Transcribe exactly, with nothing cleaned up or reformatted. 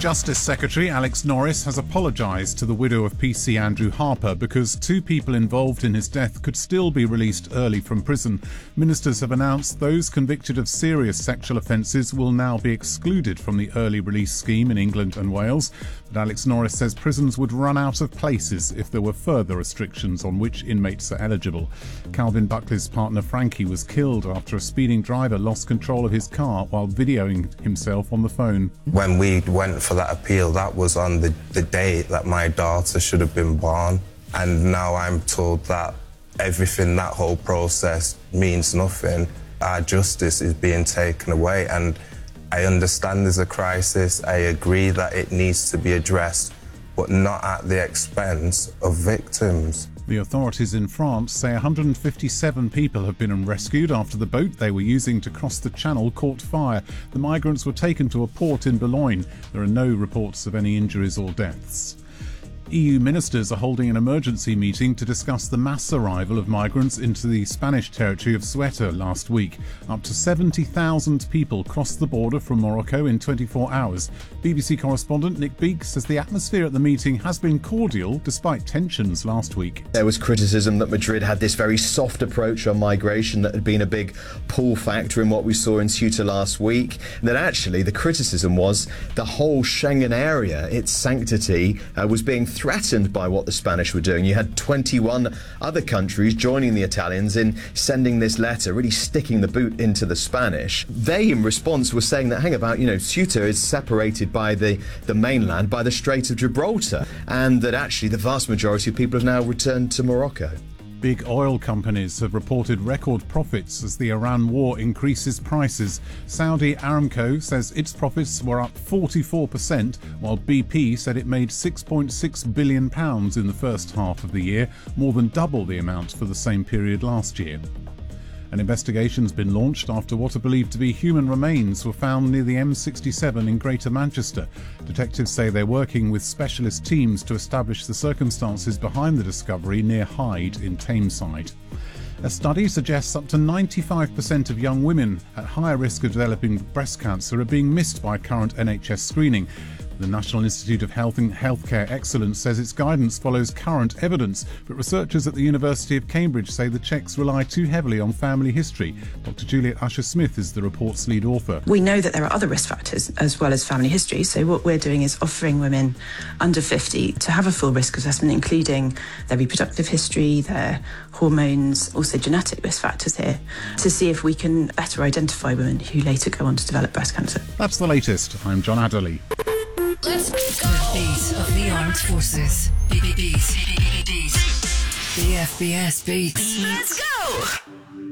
Justice Secretary Alex Norris has apologised to the widow of P C Andrew Harper because two people involved in his death could still be released early from prison. Ministers have announced those convicted of serious sexual offences will now be excluded from the early release scheme in England and Wales. But Alex Norris says prisons would run out of places if there were further restrictions on which inmates are eligible. Calvin Buckley's partner Frankie was killed after a speeding driver lost control of his car while videoing himself on the phone. When we went for that appeal, that was on the, the date that my daughter should have been born. And now I'm told that everything, that whole process means nothing. Our justice is being taken away. And I understand there's a crisis. I agree that it needs to be addressed, but not at the expense of victims. The authorities in France say one hundred fifty-seven people have been rescued after the boat they were using to cross the Channel caught fire. The migrants were taken to a port in Boulogne. There are no reports of any injuries or deaths. E U ministers are holding an emergency meeting to discuss the mass arrival of migrants into the Spanish territory of Ceuta last week. Up to seventy thousand people crossed the border from Morocco in twenty-four hours. B B C correspondent Nick Beake says the atmosphere at the meeting has been cordial despite tensions last week. There was criticism that Madrid had this very soft approach on migration that had been a big pull factor in what we saw in Ceuta last week. And that actually the criticism was the whole Schengen area, its sanctity, uh, was being threatened by what the Spanish were doing. You had twenty-one other countries joining the Italians in sending this letter, really sticking the boot into the Spanish. They, in response, were saying that, hang about, you know, Ceuta is separated by the, the mainland by the Strait of Gibraltar, and that actually the vast majority of people have now returned to Morocco. Big oil companies have reported record profits as the Iran war increases prices. Saudi Aramco says its profits were up forty-four percent, while B P said it made six point six billion pounds in the first half of the year, more than double the amount for the same period last year. An investigation's been launched after what are believed to be human remains were found near the M sixty-seven in Greater Manchester. Detectives say they're working with specialist teams to establish the circumstances behind the discovery near Hyde in Tameside. A study suggests up to ninety-five percent of young women at higher risk of developing breast cancer are being missed by current N H S screening. The National Institute of Health and Healthcare Excellence says its guidance follows current evidence, but researchers at the University of Cambridge say the checks rely too heavily on family history. Doctor Juliet Usher-Smith is the report's lead author. We know that there are other risk factors as well as family history, so what we're doing is offering women under fifty to have a full risk assessment, including their reproductive history, their hormones, also genetic risk factors here, to see if we can better identify women who later go on to develop breast cancer. That's the latest. I'm John Adderley. Let's go. The beat of the armed forces. Beat, beat, beat, beat, beat. The F B S beats. Let's go.